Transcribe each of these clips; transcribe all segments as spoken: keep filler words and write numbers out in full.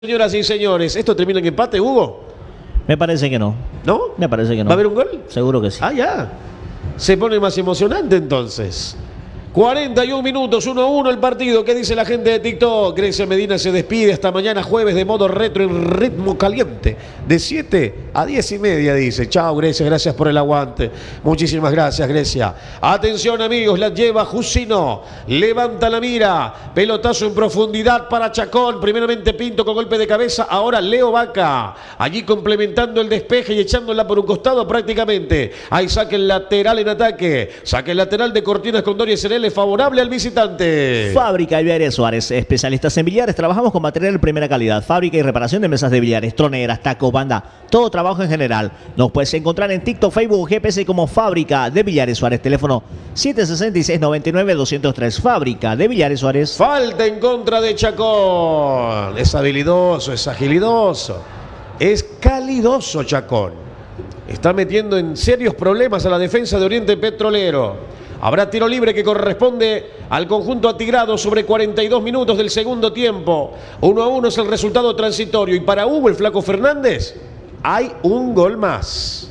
Señoras y señores, ¿esto termina en empate, Hugo? Me parece que no. ¿No? Me parece que no. ¿Va a haber un gol? Seguro que sí. Ah, ya. Se pone más emocionante entonces. cuarenta y un minutos, uno a uno el partido. ¿Qué dice la gente de TikTok? Grecia Medina se despide hasta mañana jueves de modo retro en ritmo caliente. De siete a diez y media dice. Chao Grecia, gracias por el aguante. Muchísimas gracias Grecia. Atención amigos, la lleva Jusino. Levanta la mira. Pelotazo en profundidad para Chacón. Primeramente Pinto con golpe de cabeza. Ahora Leo Vaca. Allí complementando el despeje y echándola por un costado prácticamente. Ahí saque el lateral en ataque. Saque el lateral de Cortinas con Doria Serena. Favorable al visitante. Fábrica de Billares Suárez, especialistas en billares. Trabajamos con material de primera calidad. Fábrica y reparación de mesas de billares, troneras, tacos, banda, todo trabajo en general. Nos puedes encontrar en TikTok, Facebook, G P S como Fábrica de Billares Suárez. Teléfono siete seis seis, nueve nueve, dos cero tres. Fábrica de Billares Suárez. Falta en contra de Chacón. Es habilidoso, es agilidoso, es calidoso Chacón. Está metiendo en serios problemas a la defensa de Oriente Petrolero. Habrá tiro libre que corresponde al conjunto atigrado sobre cuarenta y dos minutos del segundo tiempo. Uno a uno es el resultado transitorio. Y para Hugo el Flaco Fernández hay un gol más.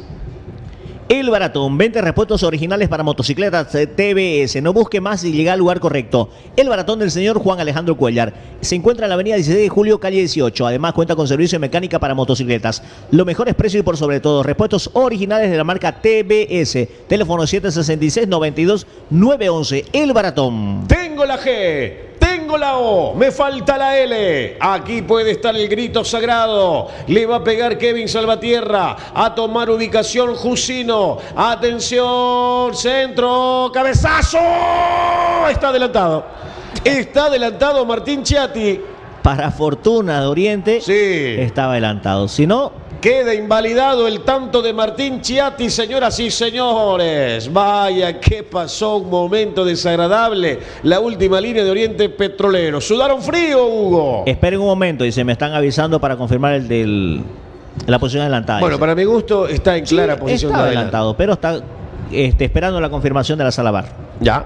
El Baratón, vende repuestos originales para motocicletas T B S. No busque más y llega al lugar correcto. El Baratón del señor Juan Alejandro Cuellar. Se encuentra en la avenida dieciséis de julio, calle dieciocho. Además cuenta con servicio de mecánica para motocicletas. Los mejores precios y por sobre todo repuestos originales de la marca T B S. Teléfono siete seis seis, nueve dos, nueve once. El Baratón. Tengo la G. Tengo la O, me falta la L. Aquí puede estar el grito sagrado. Le va a pegar Kevin Salvatierra. A tomar ubicación Jusino. Atención, centro, cabezazo. Está adelantado. Está adelantado Martín Chiatti. Para fortuna de Oriente, sí, estaba adelantado. Si no, queda invalidado el tanto de Martín Chiatti, señoras y señores. Vaya, que pasó un momento desagradable. La última línea de Oriente Petrolero. ¿Sudaron frío, Hugo? Esperen un momento y se me están avisando para confirmar el del la posición adelantada. Bueno, dice. Para mi gusto está en clara sí, posición está de adelantado, pero está este, esperando la confirmación de la sala V A R. Ya.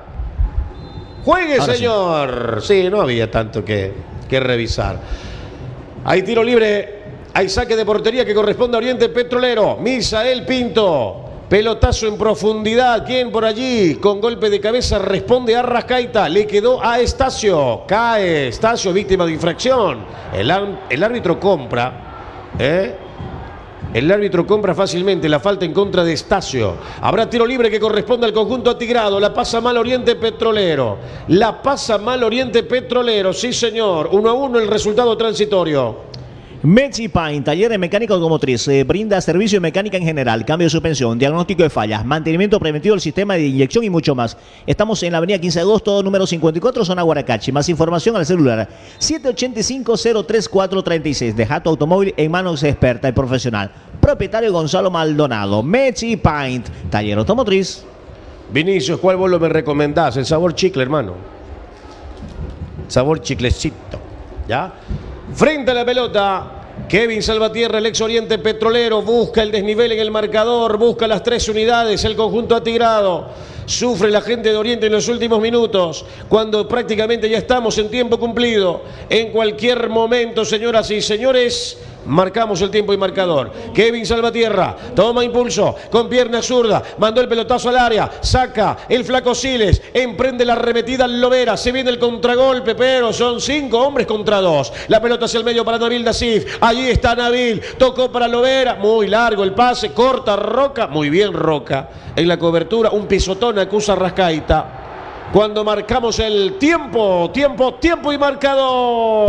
Juegue, Ahora señor. Sí. sí, no había tanto que, que revisar. Hay tiro libre. Hay saque de portería que corresponde a Oriente Petrolero. Misael Pinto. Pelotazo en profundidad. ¿Quién por allí? Con golpe de cabeza responde a Arrascaita. Le quedó a Estacio. Cae Estacio, víctima de infracción. El, el árbitro compra. ¿Eh? El árbitro compra fácilmente la falta en contra de Estacio. Habrá tiro libre que corresponde al conjunto atigrado. La pasa mal Oriente Petrolero. La pasa mal Oriente Petrolero. Sí, señor. Uno a uno el resultado transitorio. Metsi Paint, taller de mecánica automotriz, eh, brinda servicio de mecánica en general, cambio de suspensión, diagnóstico de fallas, mantenimiento preventivo del sistema de inyección y mucho más. Estamos en la avenida quince de agosto, número cincuenta y cuatro, zona Guaracachi. Más información al celular siete ocho cinco, cero tres cuatro tres seis. Deja tu automóvil en manos experta y profesional. Propietario Gonzalo Maldonado. Metsi Paint, taller automotriz. Vinicius, ¿cuál bolo me recomendás? El sabor chicle, hermano. Sabor chiclecito. ¿Ya? Frente a la pelota, Kevin Salvatierra, el ex Oriente Petrolero, busca el desnivel en el marcador, busca las tres unidades, el conjunto atigrado. Sufre la gente de Oriente en los últimos minutos, cuando prácticamente ya estamos en tiempo cumplido. En cualquier momento, señoras y señores, marcamos el tiempo y marcador. Kevin Salvatierra toma impulso con pierna zurda, mandó el pelotazo al área, saca el flaco Siles, emprende la arremetida al Lovera, se viene el contragolpe, pero son cinco hombres contra dos. La pelota hacia el medio para Nabil Nasif, allí está Nabil, tocó para Lovera, muy largo el pase, corta Roca, muy bien Roca en la cobertura, un pisotón acusa a Rascaita. Cuando marcamos el tiempo, tiempo, tiempo y marcador.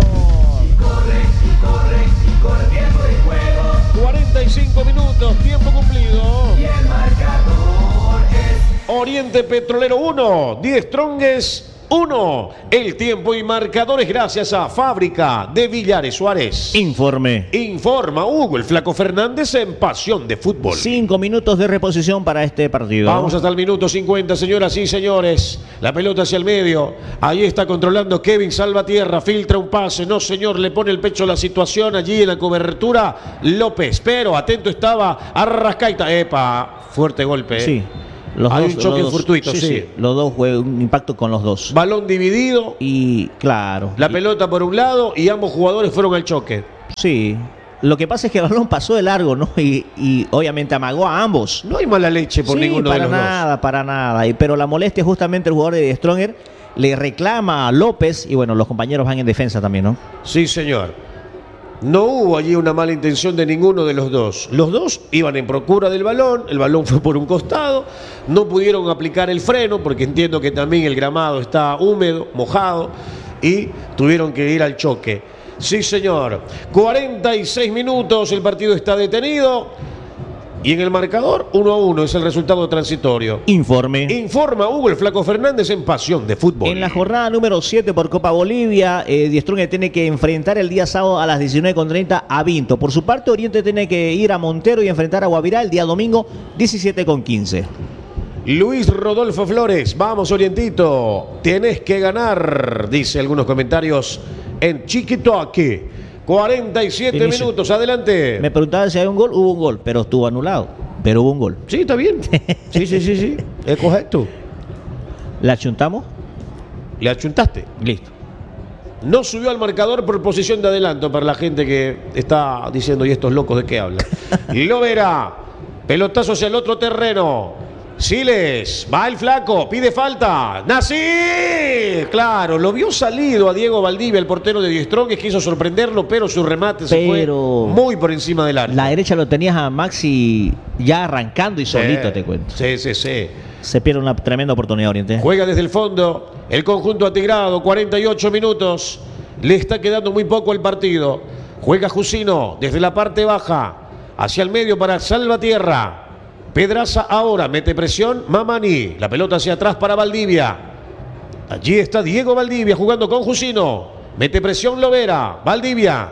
cuarenta y cinco minutos, tiempo cumplido. Y el marcador es Oriente Petrolero uno, Die Strongest uno. El tiempo y marcadores gracias a Fábrica de Billares Suárez. Informe. Informa Hugo el Flaco Fernández en Pasión de Fútbol. Cinco minutos de reposición para este partido. Vamos hasta el minuto cincuenta, señoras y señores. La pelota hacia el medio. Ahí está controlando Kevin Salvatierra. Filtra un pase. No, señor. Le pone el pecho a la situación. Allí en la cobertura López. Pero atento estaba Arrascaita. Epa. Fuerte golpe. Sí. Los Hay dos, un choque los dos, fortuito, sí, sí, sí. sí. Los dos fue un impacto con los dos. Balón dividido. Y claro. La y, pelota por un lado y ambos jugadores fueron al choque. Sí. Lo que pasa es que el balón pasó de largo, ¿no? Y, y obviamente amagó a ambos. No hay mala leche por Sí, ninguno de para los nada, dos. para nada. Y, pero la molestia justamente el jugador de Stronger le reclama a López y bueno, los compañeros van en defensa también, ¿no? Sí, señor. No hubo allí una mala intención de ninguno de los dos. Los dos iban en procura del balón, el balón fue por un costado, no pudieron aplicar el freno porque entiendo que también el gramado está húmedo, mojado y tuvieron que ir al choque. Sí, señor. cuarenta y seis minutos, el partido está detenido y en el marcador uno a uno es el resultado transitorio. Informe. Informa Hugo el Flaco Fernández en Pasión de Fútbol. En la jornada número siete por Copa Bolivia, eh, Die Stronger tiene que enfrentar el día sábado a las diecinueve con treinta a Vinto. Por su parte, Oriente tiene que ir a Montero y enfrentar a Guavirá el día domingo diecisiete con quince. Luis Rodolfo Flores, vamos Orientito, tenés que ganar, dice algunos comentarios en Chiquitoque. cuarenta y siete Inicio. minutos, adelante. Me preguntaban si hay un gol, hubo un gol, pero estuvo anulado. Pero hubo un gol. Sí, está bien. Sí, sí, sí, sí. Es correcto. ¿La chuntamos? Le achuntaste. Listo. No subió al marcador por posición de adelanto para la gente que está diciendo, ¿y estos locos de qué hablan? Lo verá. Pelotazo hacia el otro terreno. Siles, va el flaco, pide falta. ¡Nací! Claro, lo vio salido a Diego Valdivia, el portero de Die Stronger, quiso sorprenderlo, pero su remate se Pero- fue muy por encima del arco. La derecha lo tenías a Maxi ya arrancando y solito, Sí, te cuento. Sí, sí, sí. Se pierde una tremenda oportunidad, Oriente. Juega desde el fondo el conjunto atigrado, cuarenta y ocho minutos. Le está quedando muy poco el partido. Juega Jusino desde la parte baja hacia el medio para Salvatierra. Pedraza ahora mete presión. Mamani. La pelota hacia atrás para Valdivia. Allí está Diego Valdivia jugando con Jusino. Mete presión Lovera. Valdivia.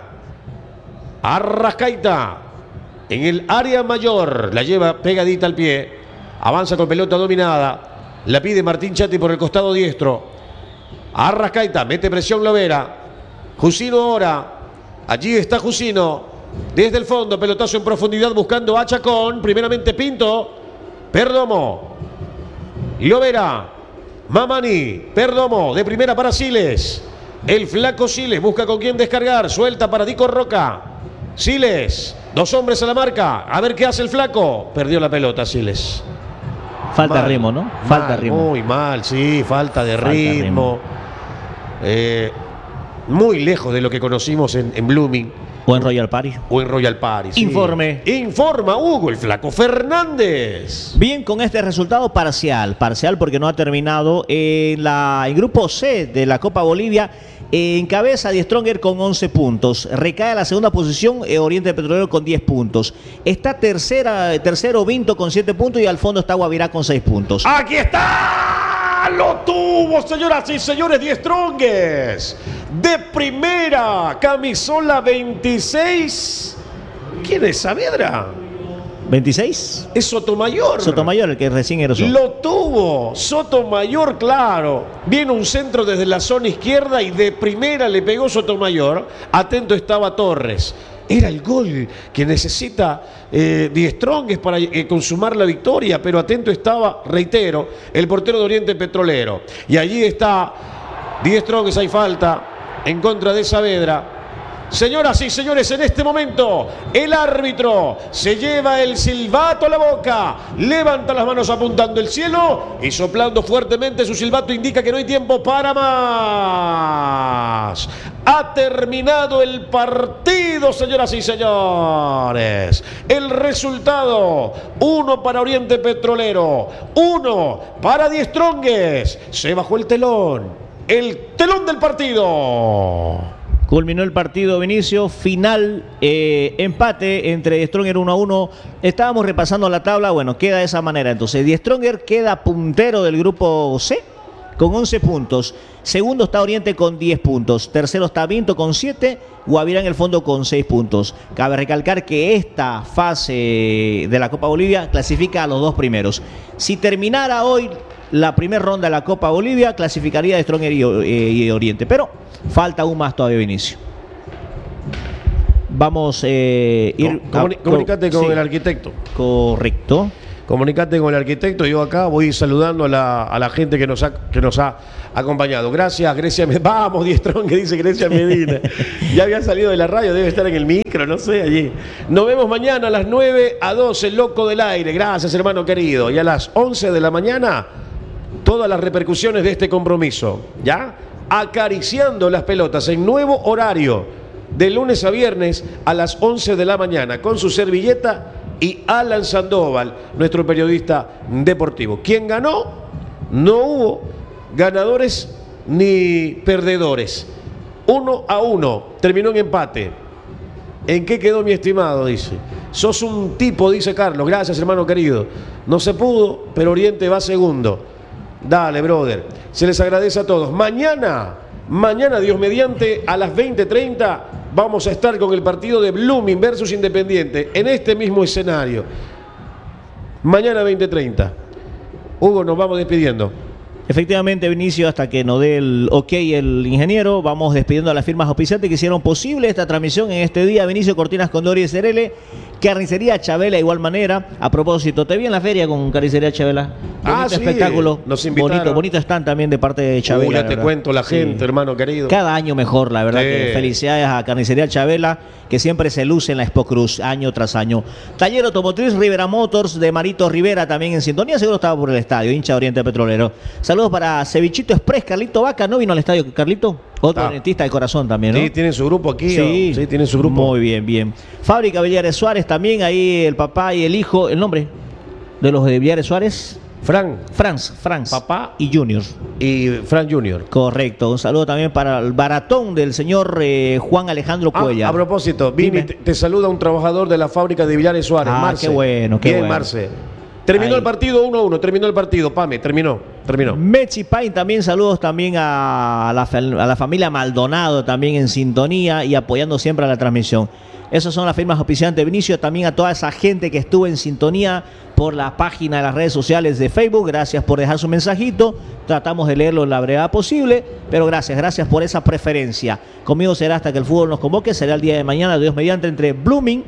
Arrascaita. En el área mayor. La lleva pegadita al pie. Avanza con pelota dominada. La pide Martín Chatti por el costado diestro. Arrascaita. Mete presión Lovera. Jusino ahora. Allí está Jusino. Desde el fondo, pelotazo en profundidad buscando a Chacón. Primeramente Pinto. Perdomo. Lovera. Mamani. Perdomo. De primera para Siles. El flaco Siles busca con quién descargar. Suelta para Dico Roca. Siles. Dos hombres a la marca. A ver qué hace el flaco. Perdió la pelota Siles. Falta Mal, ritmo, ¿no? Falta mal, ritmo. Muy mal, sí. Falta de Falta ritmo. ritmo. Eh, muy lejos de lo que conocimos en, en Blooming. O en Royal Party. O en Royal Party. Sí. Informe. Informa Hugo el Flaco Fernández. Bien, con este resultado parcial, parcial porque no ha terminado en la en grupo C de la Copa Bolivia. Eh, encabeza Die Stronger con once puntos. Recae a la segunda posición eh, Oriente Petrolero con diez puntos. Está tercera, tercero Vinto con siete puntos y al fondo está Guavirá con seis puntos. Aquí está. Lo tuvo, señoras y señores, Die Strongers. De primera, camisola veintiséis. ¿Quién es Saavedra? ¿veintiséis? Es Sotomayor. Sotomayor, el que recién egresó. Lo tuvo, Sotomayor, claro. Viene un centro desde la zona izquierda y de primera le pegó Sotomayor. Atento estaba Torres. Era el gol que necesita eh, Die Strongers para eh, consumar la victoria, pero atento estaba, reitero, el portero de Oriente Petrolero. Y allí está Die Strongers, hay falta en contra de Saavedra. Señoras y señores, en este momento el árbitro se lleva el silbato a la boca, levanta las manos apuntando el cielo y soplando fuertemente su silbato indica que no hay tiempo para más. Ha terminado el partido, señoras y señores. El resultado, uno para Oriente Petrolero, uno para Die Strongers. Se bajó el telón, el telón del partido. Culminó el partido, Vinicio, final, eh, empate entre Die Stronger uno a uno. Estábamos repasando la tabla, bueno, queda de esa manera. Entonces, Die Stronger queda puntero del grupo C con once puntos. Segundo está Oriente con diez puntos. Tercero está Vinto con siete. Guavirá en el fondo con seis puntos. Cabe recalcar que esta fase de la Copa Bolivia clasifica a los dos primeros. Si terminara hoy la primera ronda de la Copa Bolivia, clasificaría Die Stronger y, eh, y Oriente. Pero falta aún más todavía, Vinicio. Vamos a eh, ir... Comuni- a- Comunicate con sí, el arquitecto. correcto. Comunicate con el arquitecto. Yo acá voy saludando a la, a la gente que nos ha, que nos ha acompañado. Gracias, Grecia. Vamos, Diestrón, que dice Grecia Medina. Ya había salido de la radio, debe estar en el micro, no sé, allí. Nos vemos mañana a las nueve a doce, Loco del Aire. Gracias, hermano querido. Y a las once de la mañana, todas las repercusiones de este compromiso. ¿Ya? Acariciando las pelotas en nuevo horario, de lunes a viernes a las once de la mañana, con su servilleta y Alan Sandoval, nuestro periodista deportivo. ¿Quién ganó? No hubo ganadores ni perdedores. Uno a uno, terminó en empate. ¿En qué quedó mi estimado? Dice. Sos un tipo, dice Carlos. Gracias, hermano querido. No se pudo, pero Oriente va segundo. Dale, brother. Se les agradece a todos. Mañana, mañana, Dios mediante, a las veinte treinta, vamos a estar con el partido de Blooming versus Independiente en este mismo escenario. Mañana veinte treinta. Hugo, nos vamos despidiendo. Efectivamente, Vinicio, hasta que nos dé el ok el ingeniero, vamos despidiendo a las firmas auspiciantes que hicieron posible esta transmisión en este día. Vinicio, Cortinas Condori S R L, Carnicería Chabela, igual manera. A propósito, te vi en la feria con Carnicería Chabela. Bonito Ah, sí, espectáculo. nos invitaron. Bonito, bonito stand también de parte de Chabela. Uh, ya la te verdad. cuento la gente, Sí. hermano querido. Cada año mejor, la verdad. Sí. Que felicidades a Carnicería Chabela, que siempre se luce en la Expo Cruz, año tras año. Taller Automotriz Rivera Motors de Marito Rivera, también en sintonía, seguro estaba por el estadio, hincha Oriente Petrolero. Saludos para Cevichito Express, Carlito Vaca, ¿no vino al estadio Carlito? Otro Ah. dentista de corazón también, ¿no? Sí, tienen su grupo aquí. Sí, ¿o? Sí, tienen su grupo. Muy bien, bien. Fábrica Villares Suárez también, ahí el papá y el hijo, el nombre de los de Villares Suárez, Fran Franz, Franz. Papá. Y Junior. y Fran Junior Correcto. Un saludo también para el baratón del señor eh, Juan Alejandro Ah, Cuellar. a propósito, Vini, Dime. te, te saluda un trabajador de la fábrica de Villares Suárez, Ah, Marce. qué bueno, qué Bien, bueno. Marce. Terminó Ahí. el partido uno a uno, terminó el partido, Pame, terminó, terminó. Mechi Pain también, saludos también a la, fa- a la familia Maldonado también en sintonía y apoyando siempre a la transmisión. Esas son las firmas auspiciantes, Vinicio, también a toda esa gente que estuvo en sintonía por la página de las redes sociales de Facebook. Gracias por dejar su mensajito, tratamos de leerlo en la brevedad posible, pero gracias, gracias por esa preferencia. Conmigo será hasta que el fútbol nos convoque, será el día de mañana, Dios mediante, entre Blooming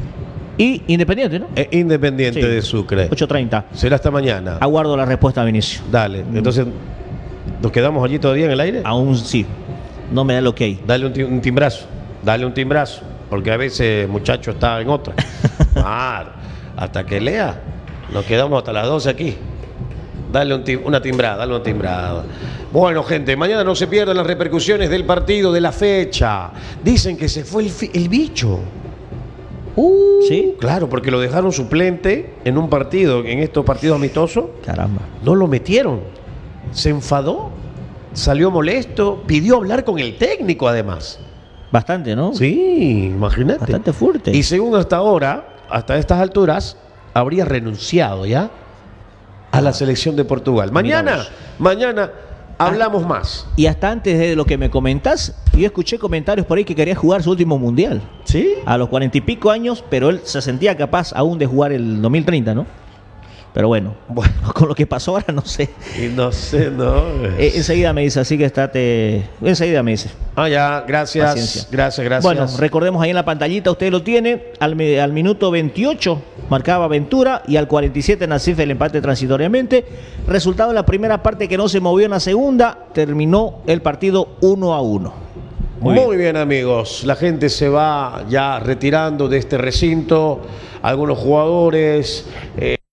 y Independiente, ¿no? Eh, Independiente Sí. de Sucre. ocho treinta. Será hasta mañana. Aguardo la respuesta, Vinicio. Dale, entonces, ¿nos quedamos allí todavía en el aire? Aún sí, no me da el ok. Dale un, ti- un timbrazo, dale un timbrazo, porque a veces el muchacho está en otra. Ah, hasta que lea, nos quedamos hasta las doce aquí. Dale un tim- una timbrada, dale una timbrada. Bueno, gente, mañana no se pierdan las repercusiones del partido, de la fecha. Dicen que se fue el, fi- el bicho. Uh, ¿Sí? Claro, porque lo dejaron suplente en un partido, en estos partidos amistosos. Caramba. No lo metieron. Se enfadó, salió molesto, pidió hablar con el técnico además. Bastante, ¿no? Sí, imagínate. Bastante fuerte. Y según hasta ahora, hasta estas alturas, habría renunciado ya a la selección de Portugal. Mañana, vos. mañana hablamos más. Y hasta antes de lo que me comentás, yo escuché comentarios por ahí que quería jugar su último mundial. ¿Sí? A los cuarenta y pico años, pero él se sentía capaz aún de jugar el dos mil treinta, ¿no? Pero bueno, Bueno, con lo que pasó ahora no sé. y no sé, ¿no? Eh, enseguida me dice, así que estate... Enseguida me dice. Ah, ya, gracias. Paciencia. Gracias, gracias. Bueno, recordemos ahí en la pantallita, usted lo tiene, al, mi- al minuto veintiocho marcaba Ventura y al cuarenta y siete Nasif el empate transitoriamente. Resultado de la primera parte que no se movió en la segunda, terminó el partido uno a uno. Muy, Muy bien. bien, amigos. La gente se va ya retirando de este recinto. Algunos jugadores... eh,